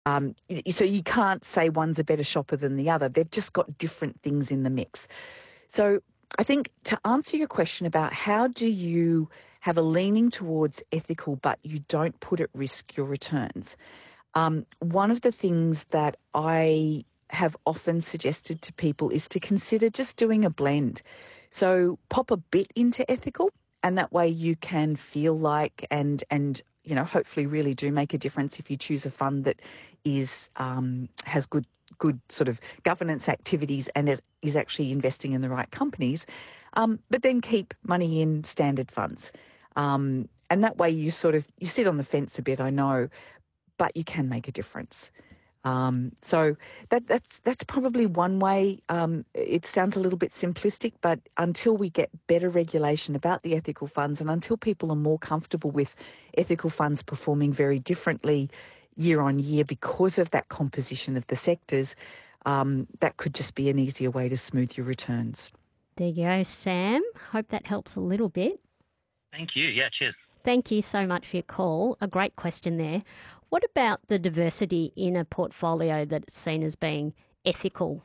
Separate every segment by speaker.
Speaker 1: So you can't say one's a better shopper than the other. They've just got different things in the mix. So I think to answer your question about how do you have a leaning towards ethical but you don't put at risk your returns, one of the things that I have often suggested to people is to consider just doing a blend. So pop a bit into ethical, and that way you can feel like and hopefully really do make a difference if you choose a fund that has good sort of governance activities and is actually investing in the right companies. But then keep money in standard funds. And that way you sit on the fence a bit, I know, but you can make a difference. So that's probably one way. It sounds a little bit simplistic, but until we get better regulation about the ethical funds and until people are more comfortable with ethical funds performing very differently year on year because of that composition of the sectors, that could just be an easier way to smooth your returns.
Speaker 2: There you go, Sam. Hope that helps a little bit.
Speaker 3: Thank you. Yeah, cheers.
Speaker 2: Thank you so much for your call. A great question there. What about the diversity in a portfolio that's seen as being ethical?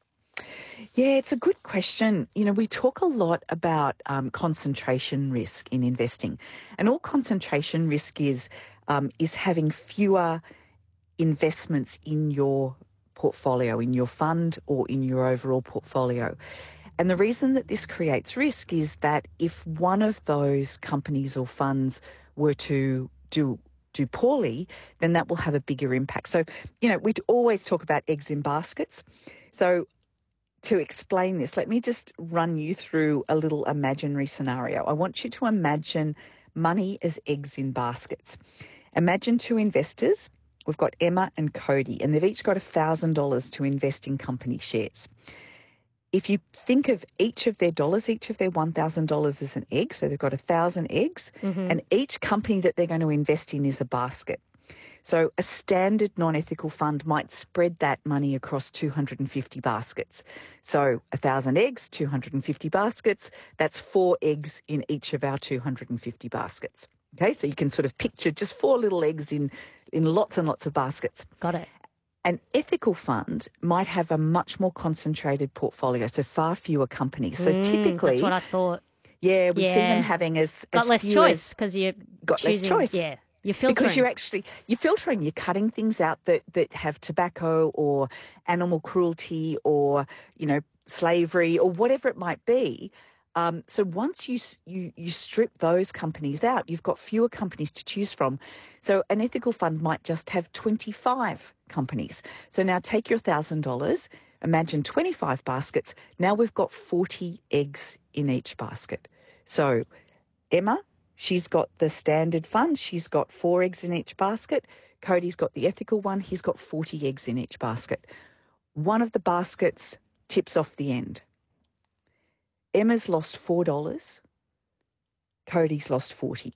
Speaker 1: Yeah, it's a good question. We talk a lot about concentration risk in investing, and all concentration risk is having fewer investments in your portfolio, in your fund or in your overall portfolio. And the reason that this creates risk is that if one of those companies or funds were to do poorly, then that will have a bigger impact. So, we always talk about eggs in baskets. So to explain this, let me just run you through a little imaginary scenario. I want you to imagine money as eggs in baskets. Imagine two investors. We've got Emma and Cody, and they've each got $1,000 to invest in company shares. If you think of each of their $1,000 as an egg, so they've got 1,000 eggs, and each company that they're going to invest in is a basket. So a standard non-ethical fund might spread that money across 250 baskets. So 1,000 eggs, 250 baskets, that's 4 eggs in each of our 250 baskets. Okay, so you can sort of picture just 4 little eggs in lots and lots of baskets.
Speaker 2: Got it.
Speaker 1: An ethical fund might have a much more concentrated portfolio, so far fewer companies. So typically...
Speaker 2: That's what I thought.
Speaker 1: Yeah, we see them having as
Speaker 2: got less choice because you're
Speaker 1: got
Speaker 2: choosing,
Speaker 1: less choice.
Speaker 2: Yeah, you're filtering.
Speaker 1: Because you're filtering, you're cutting things out that have tobacco or animal cruelty or, slavery or whatever it might be. So once you strip those companies out, you've got fewer companies to choose from. So an ethical fund might just have 25 companies. So now take your $1,000, imagine 25 baskets. Now we've got 40 eggs in each basket. So Emma, she's got the standard fund. She's got 4 eggs in each basket. Cody's got the ethical one. He's got 40 eggs in each basket. One of the baskets tips off the end. Emma's lost $4. Cody's lost 40.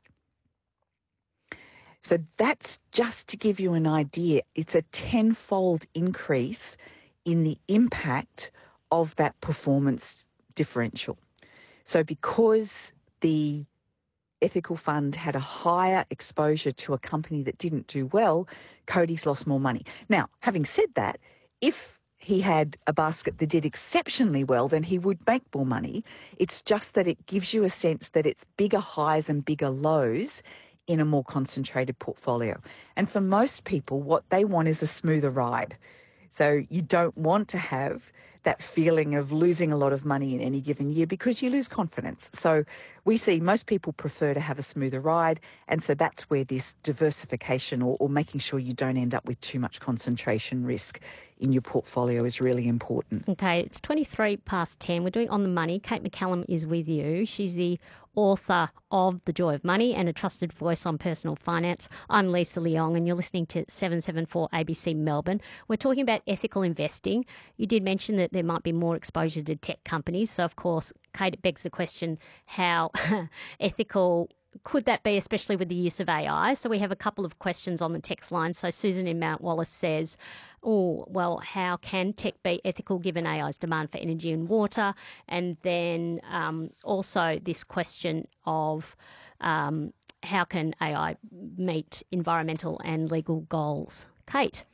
Speaker 1: So that's just to give you an idea. It's a 10-fold increase in the impact of that performance differential. So because the ethical fund had a higher exposure to a company that didn't do well, Cody's lost more money. Now, having said that, if he had a basket that did exceptionally well, then he would make more money. It's just that it gives you a sense that it's bigger highs and bigger lows in a more concentrated portfolio. And for most people, what they want is a smoother ride. So you don't want to have that feeling of losing a lot of money in any given year because you lose confidence. So we see most people prefer to have a smoother ride, and so that's where this diversification or making sure you don't end up with too much concentration risk in your portfolio is really important.
Speaker 2: Okay, it's 23 past 10. We're doing On the Money. Kate McCallum is with you. She's the author of The Joy of Money and a trusted voice on personal finance. I'm Lisa Leong and you're listening to 774 ABC Melbourne. We're talking about ethical investing. You did mention that there might be more exposure to tech companies. So, of course, Kate, it begs the question, how ethical could that be, especially with the use of AI? So we have a couple of questions on the text line. So Susan in Mount Wallace says, how can tech be ethical given AI's demand for energy and water? And then also this question of how can AI meet environmental and legal goals? Kate?